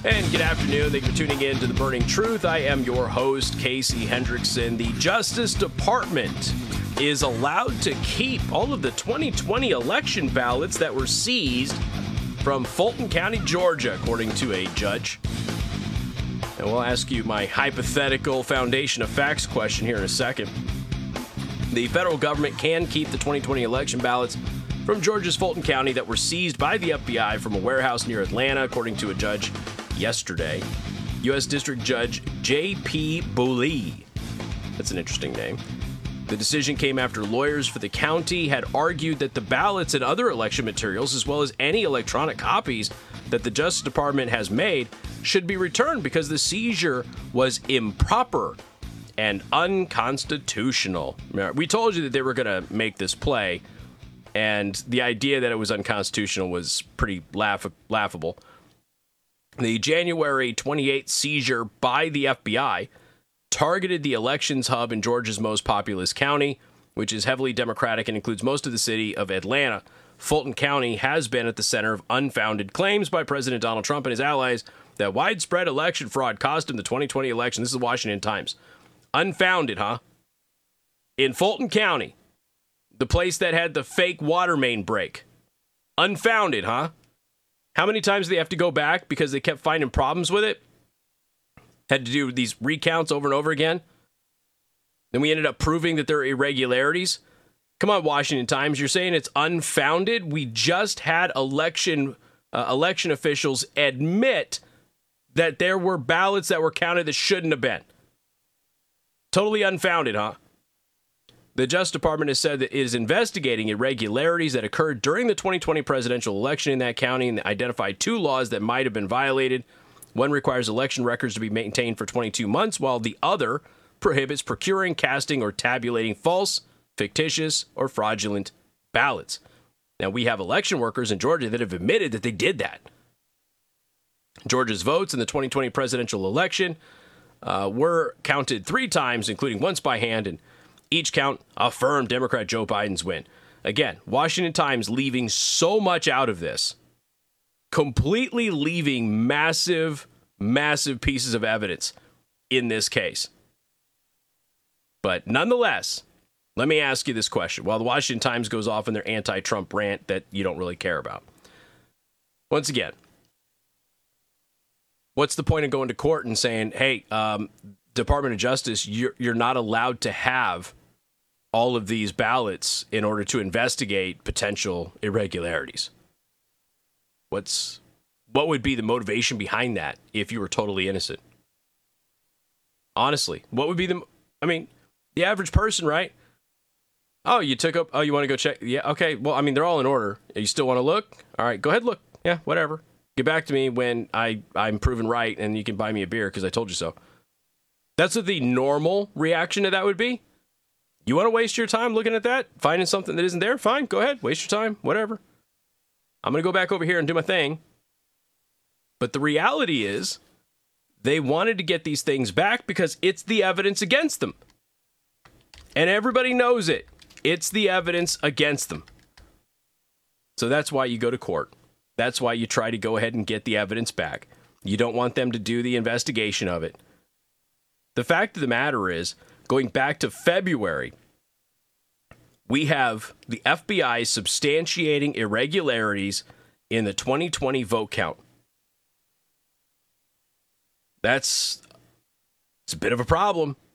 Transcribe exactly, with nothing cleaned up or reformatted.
And good afternoon. Thank you for tuning in to The Burning Truth. I am your host, Casey Hendrickson. The Justice Department is allowed to keep all of the twenty twenty election ballots that were seized from Fulton County, Georgia, according to a judge. And we'll ask you my hypothetical foundation of facts question here in a second. The federal government can keep the twenty twenty election ballots from Georgia's Fulton County that were seized by the F B I from a warehouse near Atlanta, according to a judge yesterday. U S District Judge J P Booley. That's an interesting name. The decision came after lawyers for the county had argued that the ballots and other election materials, as well as any electronic copies that the Justice Department has made, should be returned because the seizure was improper and unconstitutional. We told you that they were going to make this play, and the idea that it was unconstitutional was pretty laugh- laughable. The January twenty-eighth seizure by the F B I targeted the elections hub in Georgia's most populous county, which is heavily Democratic and includes most of the city of Atlanta. Fulton County has been at the center of unfounded claims by President Donald Trump and his allies that widespread election fraud cost him the twenty twenty election. This is the Washington Times. Unfounded, huh? In Fulton County, the place that had the fake water main break. Unfounded, huh? How many times do they have to go back because they kept finding problems with it? Had to do these recounts over and over again. Then we ended up proving that there are irregularities. Come on, Washington Times, you're saying it's unfounded? We just had election uh, election officials admit that there were ballots that were counted that shouldn't have been. Totally unfounded, huh? The Justice Department has said that it is investigating irregularities that occurred during the twenty twenty presidential election in that county and identified two laws that might have been violated. One requires election records to be maintained for twenty-two months, while the other prohibits procuring, casting, or tabulating false, fictitious, or fraudulent ballots. Now, we have election workers in Georgia that have admitted that they did that. Georgia's votes in the twenty twenty presidential election uh, were counted three times, including once by hand, and each count affirmed Democrat Joe Biden's win. Again, Washington Times leaving so much out of this, completely leaving massive, massive pieces of evidence in this case. But nonetheless, let me ask you this question. While the Washington Times goes off in their anti-Trump rant that you don't really care about. Once again, what's the point of going to court and saying, hey, um, Department of Justice, you're, you're not allowed to have all of these ballots in order to investigate potential irregularities? What's what would be the motivation behind that if you were totally innocent? Honestly, what would be the, I mean, the average person, right? Oh, you took up, oh, you want to go check? Yeah, okay. Well, I mean, they're all in order. You still want to look? All right, go ahead, look. Yeah, whatever. Get back to me when I, I'm proven right and you can buy me a beer because I told you so. That's what the normal reaction to that would be. You want to waste your time looking at that? Finding something that isn't there? Fine, go ahead. Waste your time. Whatever. I'm going to go back over here and do my thing. But the reality is they wanted to get these things back because it's the evidence against them. And everybody knows it. It's the evidence against them. So that's why you go to court. That's why you try to go ahead and get the evidence back. You don't want them to do the investigation of it. The fact of the matter is, going back to February, we have the F B I substantiating irregularities in the twenty twenty vote count. That's it's a bit of a problem.